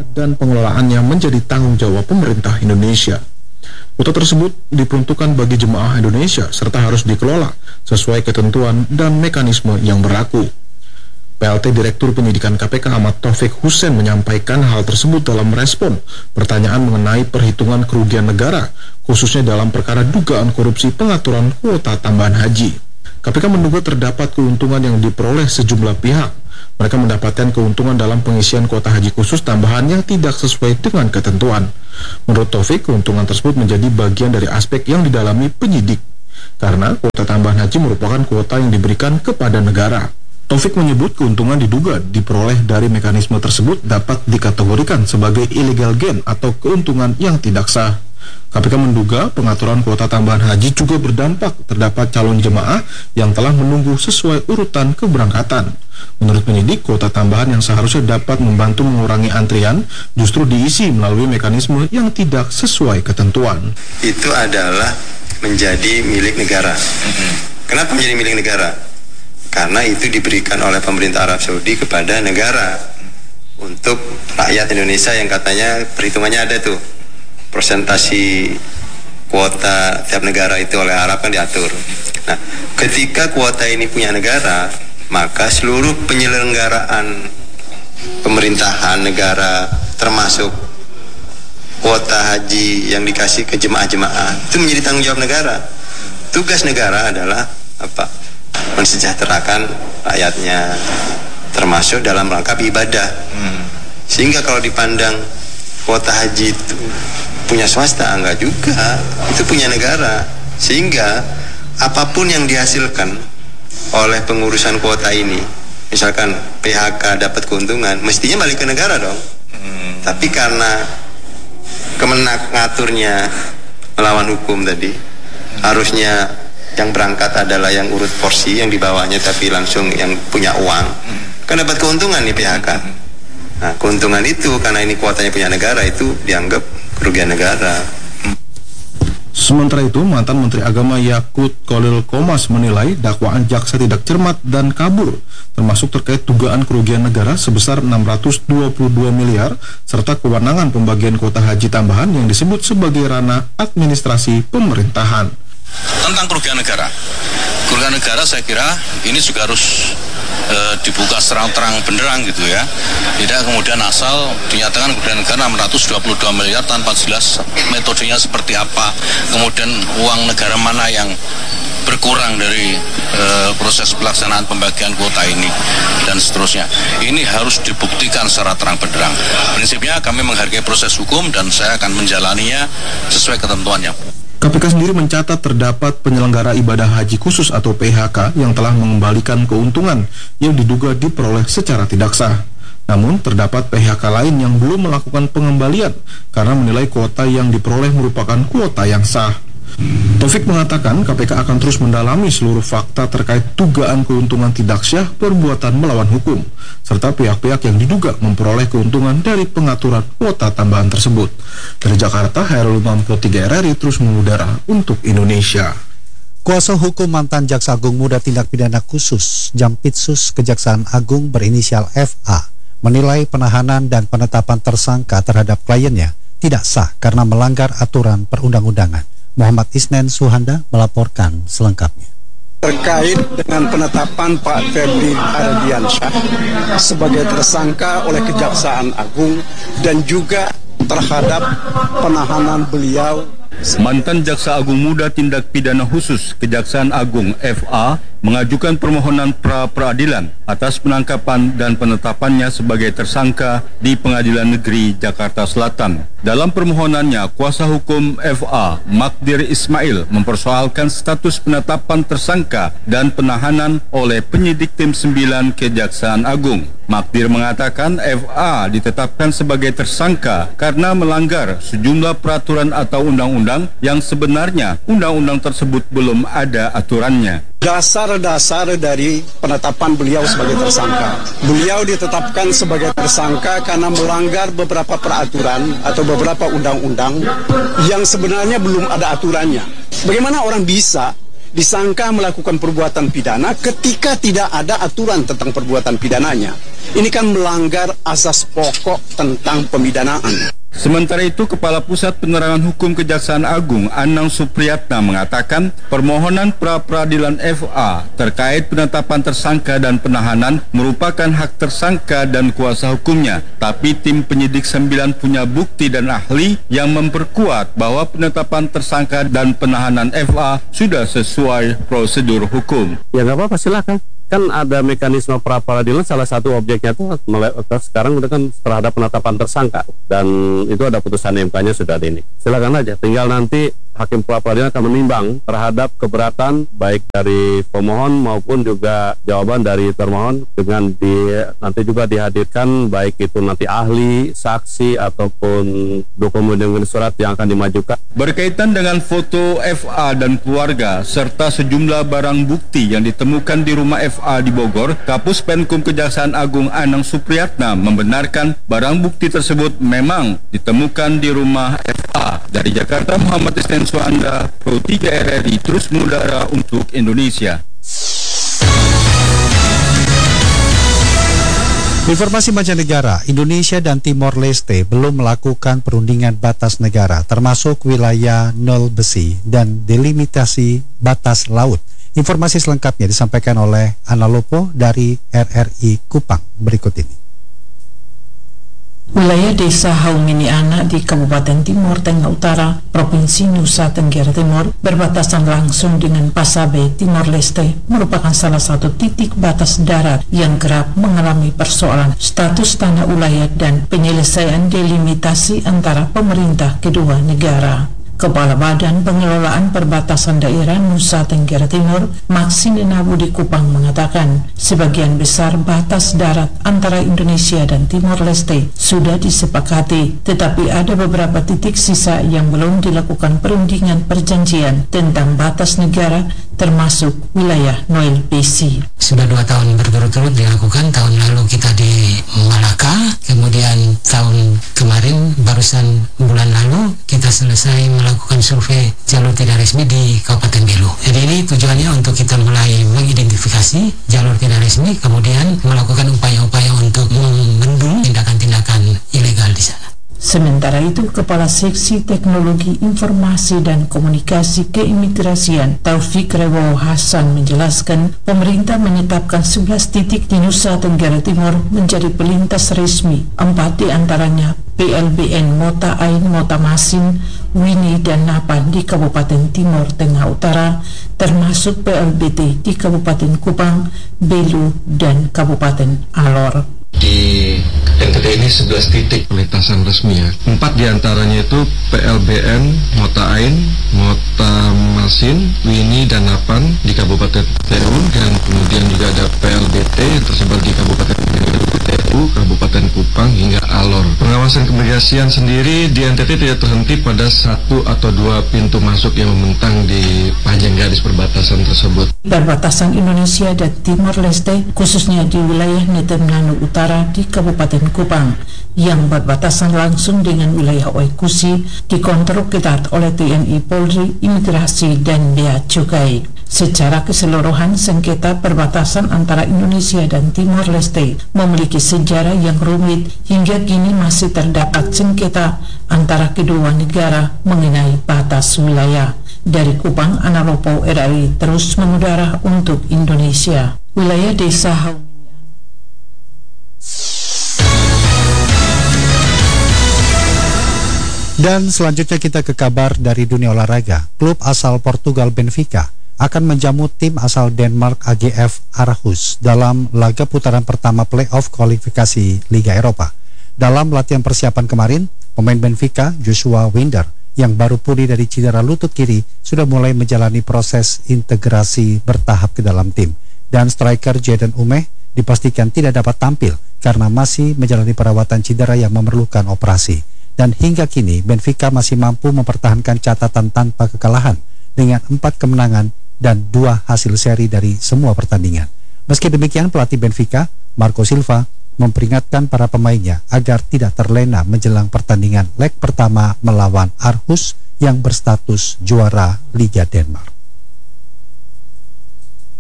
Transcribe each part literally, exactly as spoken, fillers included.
dan pengelolaannya menjadi tanggung jawab pemerintah Indonesia. Kuota tersebut diperuntukkan bagi jemaah Indonesia serta harus dikelola sesuai ketentuan dan mekanisme yang berlaku. P L T Direktur Penyidikan K P K Ahmad Taufik Hussein menyampaikan hal tersebut dalam merespon pertanyaan mengenai perhitungan kerugian negara, khususnya dalam perkara dugaan korupsi pengaturan kuota tambahan haji. K P K menduga terdapat keuntungan yang diperoleh sejumlah pihak. Mereka mendapatkan keuntungan dalam pengisian kuota haji khusus tambahan yang tidak sesuai dengan ketentuan. Menurut Taufik, keuntungan tersebut menjadi bagian dari aspek yang didalami penyidik, karena kuota tambahan haji merupakan kuota yang diberikan kepada negara. Taufik menyebut keuntungan diduga diperoleh dari mekanisme tersebut dapat dikategorikan sebagai illegal gain atau keuntungan yang tidak sah. K P K menduga pengaturan kuota tambahan haji juga berdampak terdapat calon jemaah yang telah menunggu sesuai urutan keberangkatan. Menurut penyidik, kuota tambahan yang seharusnya dapat membantu mengurangi antrian justru diisi melalui mekanisme yang tidak sesuai ketentuan. Itu adalah menjadi milik negara. Kenapa menjadi milik negara? Karena itu diberikan oleh pemerintah Arab Saudi kepada negara untuk rakyat Indonesia yang katanya perhitungannya ada tuh. Persentasi kuota tiap negara itu oleh Arab kan diatur. Nah, ketika kuota ini punya negara, maka seluruh penyelenggaraan pemerintahan negara termasuk kuota haji yang dikasih ke jemaah-jemaah itu menjadi tanggung jawab negara. Tugas negara adalah apa? Mensejahterakan rakyatnya, termasuk dalam rangka ibadah. Sehingga kalau dipandang kuota haji itu punya swasta, enggak juga, itu punya negara. Sehingga apapun yang dihasilkan oleh pengurusan kuota ini, misalkan P H K dapat keuntungan, mestinya balik ke negara dong. Hmm. Tapi karena Kemenak ngaturnya melawan hukum tadi, hmm. harusnya yang berangkat adalah yang urut porsi, yang di bawahnya tapi langsung yang punya uang, hmm. kan dapat keuntungan nih P H K. Hmm. Nah, keuntungan itu karena ini kuotanya punya negara, itu dianggap kerugian negara. Sementara itu, mantan Menteri Agama Yakut Khalil Qomas menilai dakwaan jaksa tidak cermat dan kabur, termasuk terkait dugaan kerugian negara sebesar enam ratus dua puluh dua miliar serta kewenangan pembagian kuota haji tambahan yang disebut sebagai ranah administrasi pemerintahan. Tentang kerugian negara, kerugian negara saya kira ini juga harus e, dibuka terang-terang benderang gitu ya. Tidak kemudian asal dinyatakan kerugian negara enam ratus dua puluh dua miliar tanpa jelas metodenya seperti apa, kemudian uang negara mana yang berkurang dari e, proses pelaksanaan pembagian kuota ini dan seterusnya. Ini harus dibuktikan secara terang benderang. Prinsipnya kami menghargai proses hukum dan saya akan menjalaninya sesuai ketentuannya. K P K sendiri mencatat terdapat penyelenggara ibadah haji khusus atau P H K yang telah mengembalikan keuntungan yang diduga diperoleh secara tidak sah. Namun terdapat P H K lain yang belum melakukan pengembalian karena menilai kuota yang diperoleh merupakan kuota yang sah. Taufik mengatakan K P K akan terus mendalami seluruh fakta terkait dugaan keuntungan tidak sah perbuatan melawan hukum, serta pihak-pihak yang diduga memperoleh keuntungan dari pengaturan kuota tambahan tersebut. Dari Jakarta, Hairul Umam Pro tiga R R I terus mengudara untuk Indonesia. Kuasa hukum mantan Jaksa Agung Muda Tindak Pidana Khusus Jampitsus Kejaksaan Agung berinisial F A menilai penahanan dan penetapan tersangka terhadap kliennya tidak sah karena melanggar aturan perundang-undangan. Muhammad Isnen Suhanda melaporkan selengkapnya. Terkait dengan penetapan Pak Febri Ardiansyah sebagai tersangka oleh Kejaksaan Agung dan juga terhadap penahanan beliau. Mantan Jaksa Agung Muda Tindak Pidana Khusus Kejaksaan Agung F A mengajukan permohonan pra-peradilan atas penangkapan dan penetapannya sebagai tersangka di Pengadilan Negeri Jakarta Selatan. Dalam permohonannya, kuasa hukum F A, Magdir Ismail, mempersoalkan status penetapan tersangka dan penahanan oleh penyidik tim sembilan Kejaksaan Agung. Magdir mengatakan F A ditetapkan sebagai tersangka karena melanggar sejumlah peraturan atau undang-undang yang sebenarnya undang-undang tersebut belum ada aturannya. Dasar-dasar dari penetapan beliau sebagai tersangka. Beliau ditetapkan sebagai tersangka karena melanggar beberapa peraturan atau beberapa undang-undang yang sebenarnya belum ada aturannya. Bagaimana orang bisa disangka melakukan perbuatan pidana ketika tidak ada aturan tentang perbuatan pidananya. Ini kan melanggar asas pokok tentang pemidanaan. Sementara itu, Kepala Pusat Penerangan Hukum Kejaksaan Agung Anang Supriyatna mengatakan permohonan pra-peradilan F A terkait penetapan tersangka dan penahanan merupakan hak tersangka dan kuasa hukumnya. Tapi tim penyidik sembilan punya bukti dan ahli yang memperkuat bahwa penetapan tersangka dan penahanan F A sudah sesuai prosedur hukum. Ya nggak apa-apa, silakan. Kan ada mekanisme pra-peradilan, salah satu objeknya itu sekarang udah kan terhadap penetapan tersangka, dan itu ada putusan M K-nya sudah ada ini. Silakan aja, tinggal nanti hakim pra-peradilan akan menimbang terhadap keberatan baik dari pemohon maupun juga jawaban dari termohon, dengan di, nanti juga dihadirkan baik itu nanti ahli, saksi ataupun dokumen dengan surat yang akan dimajukan. Berkaitan dengan foto F A dan keluarga serta sejumlah barang bukti yang ditemukan di rumah F A di Bogor, Kapus Penkum Kejaksaan Agung Anang Supriyatna membenarkan barang bukti tersebut memang ditemukan di rumah F A. Dari Jakarta, Muhammad Isnen Suanda, Pro tiga R R I terus mengudara untuk Indonesia. Informasi mancanegara, Indonesia dan Timor Leste belum melakukan perundingan batas negara, termasuk wilayah nol besi dan delimitasi batas laut. Informasi selengkapnya disampaikan oleh Ana Lopo dari R R I Kupang berikut ini. Wilayah Desa Hauminiana di Kabupaten Timor Tengah Utara, Provinsi Nusa Tenggara Timur, berbatasan langsung dengan Pasabe, Timor Leste, merupakan salah satu titik batas darat yang kerap mengalami persoalan status tanah wilayah dan penyelesaian delimitasi antara pemerintah kedua negara. Kepala Badan Pengelolaan Perbatasan Daerah Nusa Tenggara Timur, Maksine Nabudi Kupang mengatakan, sebagian besar batas darat antara Indonesia dan Timor Leste sudah disepakati, tetapi ada beberapa titik sisa yang belum dilakukan perundingan perjanjian tentang batas negara, termasuk wilayah Noel Besi. Sudah dua tahun berturut-turut dilakukan. Tahun lalu kita di Malaka, kemudian tahun kemarin barusan bulan lalu kita selesai melakukan survei jalur tidak resmi di Kabupaten Belu. Jadi ini tujuannya untuk kita mulai mengidentifikasi jalur tidak resmi, kemudian melakukan upaya-upaya untuk membendung tindakan-tindakan ilegal di sana. Sementara itu, Kepala Seksi Teknologi Informasi dan Komunikasi Keimigrasian Taufik Rewo Hasan menjelaskan, pemerintah menetapkan sebelas titik di Nusa Tenggara Timur menjadi pelintas resmi. Empat di antaranya P L B N Mota Ain, Mota Masin, Wini, dan Napan di Kabupaten Timor Tengah Utara, termasuk P L B T di Kabupaten Kupang, Belu, dan Kabupaten Alor. Di N T T ini sebelas titik pelintasan resmi ya. Empat diantaranya itu P L B N, Mota Ain, Mota Masin, Wini, dan Napan di Kabupaten T U, dan kemudian juga ada P L B T yang tersebar di Kabupaten T U, Kabupaten Kupang, hingga Alor. Pengawasan keimigrasian sendiri di N T T tidak terhenti pada satu atau dua pintu masuk yang membentang di panjang garis perbatasan tersebut. Perbatasan Indonesia dan Timor Leste, khususnya di wilayah Netemnanu Utara di Kabupaten Kupang, yang berbatasan langsung dengan wilayah Oekusi, dikontrol ketat oleh T N I, Polri, Imigrasi, dan Bea Cukai. Secara keseluruhan, sengketa perbatasan antara Indonesia dan Timor Leste memiliki sejarah yang rumit. Hingga kini masih terdapat sengketa antara kedua negara mengenai batas wilayah. Dari Kupang, Ana Lopo, R R I terus mengudara untuk Indonesia. Wilayah Desa Hauminiana. Dan selanjutnya kita ke kabar dari dunia olahraga. Klub asal Portugal Benfica akan menjamu tim asal Denmark A G F Aarhus dalam laga putaran pertama playoff kualifikasi Liga Eropa. Dalam latihan persiapan kemarin, pemain Benfica Joshua Winder yang baru pulih dari cedera lutut kiri sudah mulai menjalani proses integrasi bertahap ke dalam tim. Dan striker Jadon Umeh dipastikan tidak dapat tampil karena masih menjalani perawatan cedera yang memerlukan operasi. Dan hingga kini Benfica masih mampu mempertahankan catatan tanpa kekalahan dengan empat kemenangan dan dua hasil seri dari semua pertandingan. Meski demikian, pelatih Benfica, Marco Silva, memperingatkan para pemainnya agar tidak terlena menjelang pertandingan leg pertama melawan Aarhus yang berstatus juara Liga Denmark.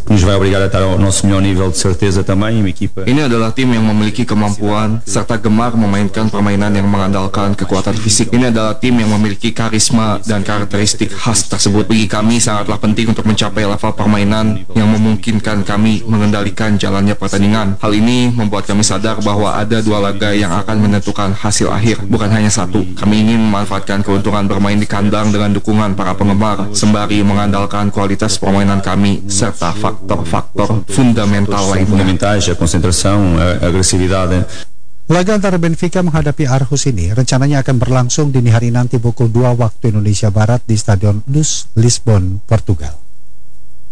nos vai obrigar a estar ao nosso melhor nível de certeza também, uma equipa. Ini adalah tim yang memiliki kemampuan serta gemar memainkan permainan yang mengandalkan kekuatan fisik. Ini adalah tim yang memiliki karisma dan karakteristik khas tersebut. Bagi kami sangatlah penting untuk mencapai level permainan yang memungkinkan kami mengendalikan jalannya pertandingan. Hal ini membuat kami sadar bahwa ada dua laga yang akan menentukan hasil akhir, bukan hanya satu. Kami ingin memanfaatkan keuntungan bermain di kandang dengan dukungan para penggemar, sembari mengandalkan kualitas permainan kami serta faktor-faktor fundamental lainnya. Fundamentais, a concentração, a agressividade. Laga antara Benfica menghadapi Aarhus ini rencananya akan berlangsung dini hari nanti pukul dua waktu Indonesia Barat di Stadion Luz, Lisbon, Portugal.